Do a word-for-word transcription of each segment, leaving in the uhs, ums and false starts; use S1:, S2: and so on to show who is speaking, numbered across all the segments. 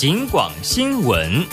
S1: 警广新闻。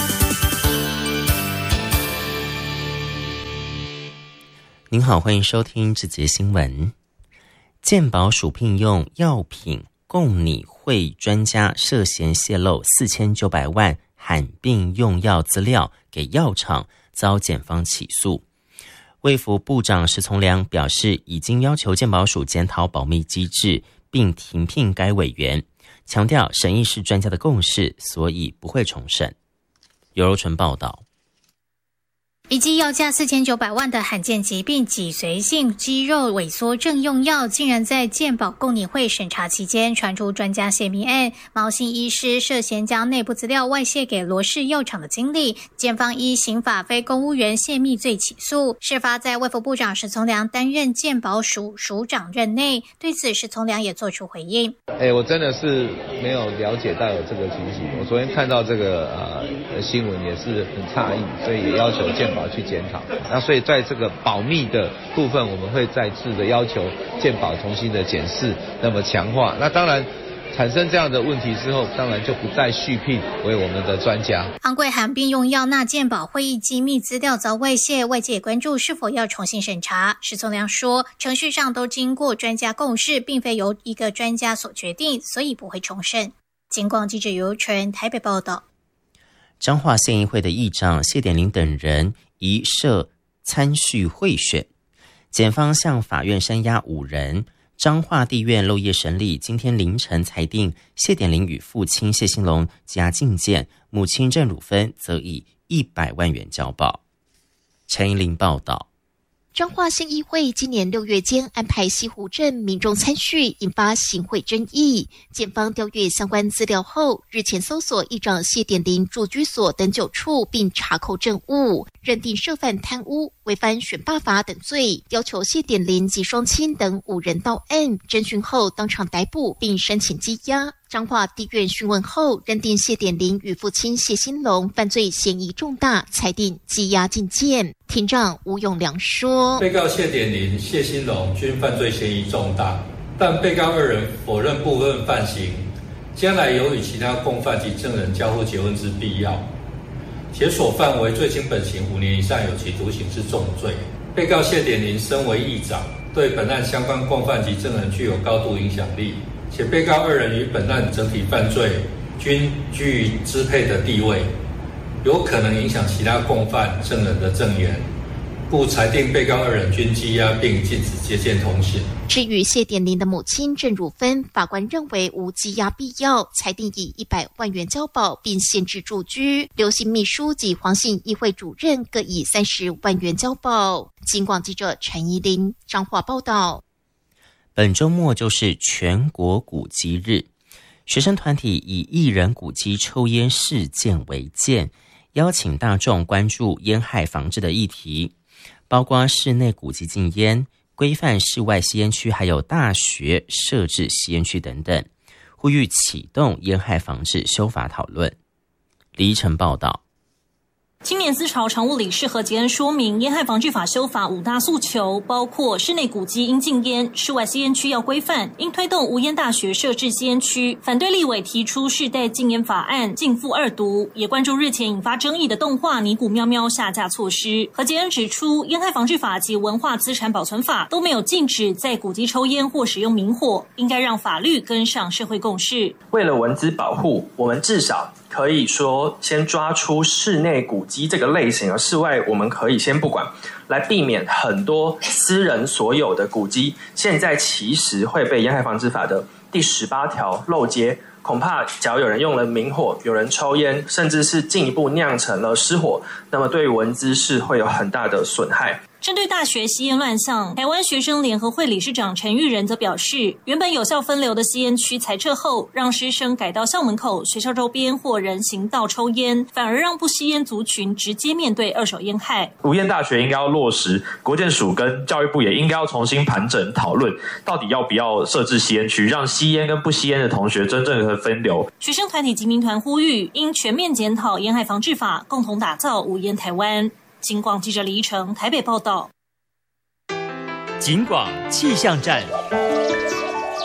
S1: 您好，欢迎收听这节新闻。健保署聘用药品供拟会专家涉嫌泄露四千九百万罕病用药资料给药厂，遭检方起诉。卫福部长石从良表示，已经要求健保署检讨保密机制，并停聘该委员，强调审议是专家的共识，所以不会重审。尤柔纯报道。
S2: 一剂要价四千九百万的罕见疾病脊髓性肌肉萎缩症用药，竟然在健保供拟会审查期间传出专家泄密案，毛姓医师涉嫌将内部资料外泄给罗氏药厂的经理，检方依刑法非公务员泄密罪起诉。事发在卫福部长石从良担任健保署署长任内，对此石从良也做出回应。
S3: 哎，我真的是没有了解到有这个情形，我昨天看到这个呃新闻也是很诧异，所以也要求健保去检讨。那所以在这个保密的部分，我们会再次的要求健保重新的检视，那么强化。那当然产生这样的问题之后，当然就不再续聘为我们的专家。
S2: 昂贵罕病用药纳健保会议机密资料遭外泄，外界也关注是否要重新审查。石从良说，程序上都经过专家共识，并非由一个专家所决定，所以不会重审。警广记者尤纯台北报道。
S1: 彰化县议会的议长谢点玲等人疑涉参叙贿选，检方向法院声押五人。彰化地院漏夜审理，今天凌晨裁定谢点玲与父亲谢兴隆加禁见，母亲郑汝芬则以一百万元交保。陈怡玲报道。
S4: 彰化县议会今年六月间安排西湖镇民众参叙，引发行贿争议。检方调阅相关资料后，日前搜索议长谢点玲住居所等九处，并查扣证物，认定涉犯贪污、违反选罢法等罪，要求谢点玲及双亲等五人到案。侦讯后当场逮捕，并申请羁押。彰化地院讯问后，认定谢点玲与父亲谢兴隆犯罪嫌疑重大，裁定羁押禁见。庭长吴永良说，
S5: 被告谢点玲、谢兴隆均犯罪嫌疑重大，但被告二人否认部分犯行，将来有与其他共犯及证人交互结婚之必要，且所犯为最轻本刑五年以上有期徒刑之重罪。被告谢点玲身为议长，对本案相关共犯及证人具有高度影响力，且被告二人与本案整体犯罪均居于支配的地位，有可能影响其他共犯证人的证言，故裁定被告二人均羁押，并禁止接见通信。
S4: 至于谢点玲的母亲郑汝芬，法官认为无羁押必要，裁定以一百万元交保，并限制住居。刘姓秘书及黄姓议会主任各以三十万元交保。警广记者陈怡玲彰化报道。
S1: 本周末就是全国古迹日，学生团体以艺人古迹抽烟事件为鉴，邀请大众关注烟害防治的议题，包括室内古迹禁烟、规范室外吸烟区，还有大学设置吸烟区等等，呼吁启动烟害防治修法讨论。李依晨报道。
S6: 青年思潮常务理事何杰恩说明，烟害防治法修法五大诉求，包括室内古迹应禁烟，室外吸烟区要规范，应推动无烟大学设置吸烟区，反对立委提出世代禁烟法案逕付二读，也关注日前引发争议的动画《尼古喵喵》下架措施。何杰恩指出，烟害防治法及文化资产保存法都没有禁止在古迹抽烟或使用明火，应该让法律跟上社会共识。
S7: 为了文资保护，我们至少可以说先抓出室内古迹这个类型，而室外我们可以先不管，来避免很多私人所有的古迹现在其实会被烟害防治法的第十八条漏接。恐怕假如有人用了明火，有人抽烟，甚至是进一步酿成了失火，那么对于文资是会有很大的损害。
S6: 针对大学吸烟乱象，台湾学生联合会理事长陈玉仁则表示，原本有效分流的吸烟区裁撤后，让师生改到校门口、学校周边或人行道抽烟，反而让不吸烟族群直接面对二手烟害。
S8: 无烟大学应该要落实，国健署跟教育部也应该要重新盘整讨论，到底要不要设置吸烟区，让吸烟跟不吸烟的同学真正的分流。
S6: 学生团体及民团呼吁，应全面检讨烟害防治法，共同打造无烟台湾。警广记者李依成台北报道。
S1: 警广气象站。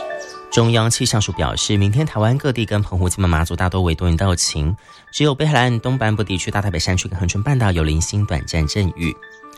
S1: 中央气象署表示，明天台湾各地跟澎湖、金门、马祖大多为多云到晴，只有北海岸东半部地区、大台北山区跟恒春半岛有零星短暂阵雨。